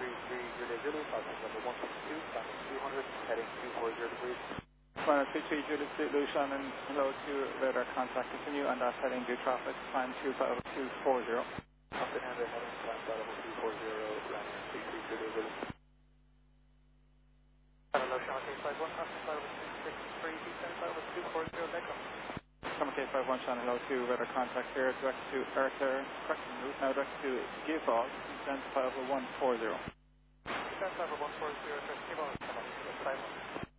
Julia Zulu, Falcon number 162, traffic 200, heading 240 degrees. Final 23 Julia Zulu, Shannon, hello to radar contact continue and that heading due traffic, climb 25240. Captain Henry, heading climb 240, running 33 Julia Zulu. Hello, Shannon K51, Captain 263, descend 240, Echo. Summer K51, Shannon, hello to radar contact here, direct to Arthur, correction route, now direct to Giveball, descend 50140. Descend 50140, direct to Giveball, come on, 51.